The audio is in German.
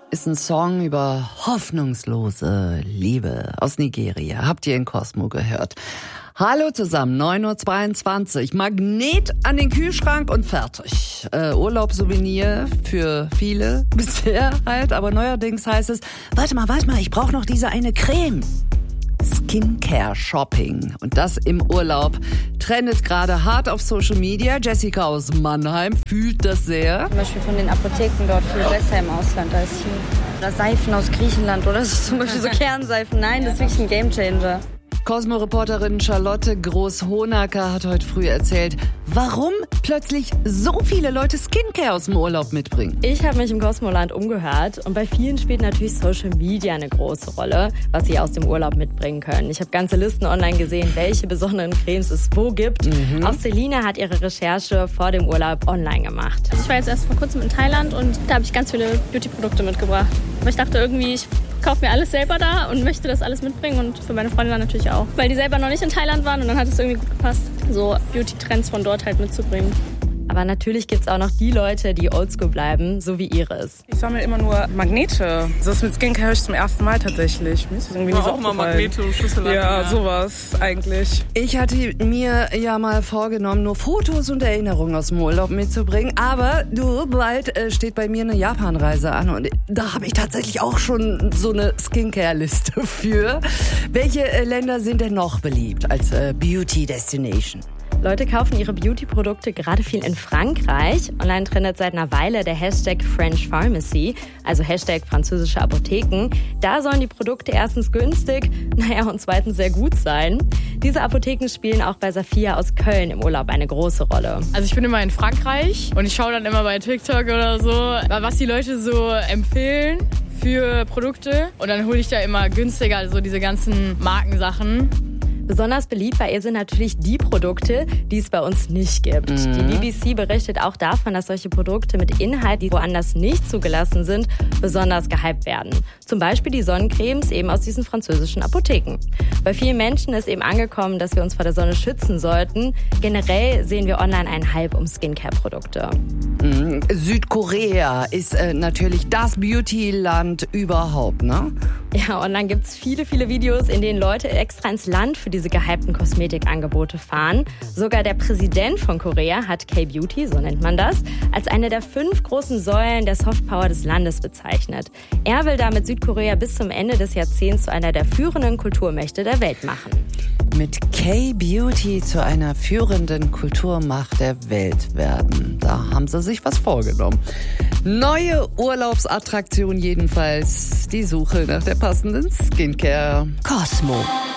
ist ein Song über hoffnungslose Liebe aus Nigeria. Habt ihr in Cosmo gehört? Hallo zusammen, 9.22 Uhr. Magnet an den Kühlschrank und fertig. Urlaubssouvenir für viele bisher halt, aber neuerdings heißt es, warte mal, ich brauche noch diese eine Creme. Skincare-Shopping. Und das im Urlaub trendet gerade hart auf Social Media. Jessica aus Mannheim fühlt das sehr. Zum Beispiel von den Apotheken dort viel besser im Ausland als hier. Oder Seifen aus Griechenland oder so, zum Beispiel so Kernseifen. Nein, das ist wirklich ein Gamechanger. Cosmo-Reporterin Charlotte Groß-Hohnacker hat heute früh erzählt, warum plötzlich so viele Leute Skincare aus dem Urlaub mitbringen. Ich habe mich im Cosmoland umgehört und bei vielen spielt natürlich Social Media eine große Rolle, was sie aus dem Urlaub mitbringen können. Ich habe ganze Listen online gesehen, welche besonderen Cremes es wo gibt. Auch Selina hat ihre Recherche vor dem Urlaub online gemacht. Also ich war jetzt erst vor kurzem in Thailand und da habe ich ganz viele Beauty-Produkte mitgebracht. Aber ich dachte irgendwie, ich kaufe mir alles selber da und möchte das alles mitbringen und für meine Freundin dann natürlich auch. Weil die selber noch nicht in Thailand waren und dann hat es irgendwie gut gepasst, so Beauty-Trends von dort halt mitzubringen. Aber natürlich gibt es auch noch die Leute, die oldschool bleiben, so wie Iris. Ich sammle immer nur Magnete. Das mit Skincare höre ich zum ersten Mal tatsächlich. Mir ist das irgendwie nicht so auch mal Magnete und Schlüssel. Ja, sowas eigentlich. Ich hatte mir ja mal vorgenommen, nur Fotos und Erinnerungen aus dem Urlaub mitzubringen. Aber bald steht bei mir eine Japanreise an und da habe ich tatsächlich auch schon so eine Skincare-Liste für. Welche Länder sind denn noch beliebt als Beauty Destination? Leute kaufen ihre Beauty-Produkte gerade viel in Frankreich. Online trendet seit einer Weile der Hashtag French Pharmacy, also Hashtag französische Apotheken. Da sollen die Produkte erstens günstig, und zweitens sehr gut sein. Diese Apotheken spielen auch bei Safia aus Köln im Urlaub eine große Rolle. Also ich bin immer in Frankreich und ich schaue dann immer bei TikTok oder so, was die Leute so empfehlen für Produkte. Und dann hole ich da immer günstiger, also diese ganzen Markensachen. Besonders beliebt bei ihr sind natürlich die Produkte, die es bei uns nicht gibt. Die BBC berichtet auch davon, dass solche Produkte mit Inhalten, die woanders nicht zugelassen sind, besonders gehypt werden. Zum Beispiel die Sonnencremes eben aus diesen französischen Apotheken. Bei vielen Menschen ist eben angekommen, dass wir uns vor der Sonne schützen sollten. Generell sehen wir online einen Hype um Skincare-Produkte. Südkorea ist natürlich das Beauty-Land überhaupt, ne? Ja, online gibt's viele Videos, in denen Leute extra ins Land für diese gehypten Kosmetikangebote fahren. Sogar der Präsident von Korea hat K-Beauty, so nennt man das, als eine der 5 großen Säulen der Softpower des Landes bezeichnet. Er will damit Südkorea bis zum Ende des Jahrzehnts zu einer der führenden Kulturmächte der Welt machen. Mit K-Beauty zu einer führenden Kulturmacht der Welt werden. Da haben sie sich was vorgenommen. Neue Urlaubsattraktion jedenfalls. Die Suche nach der passenden Skincare. Cosmo.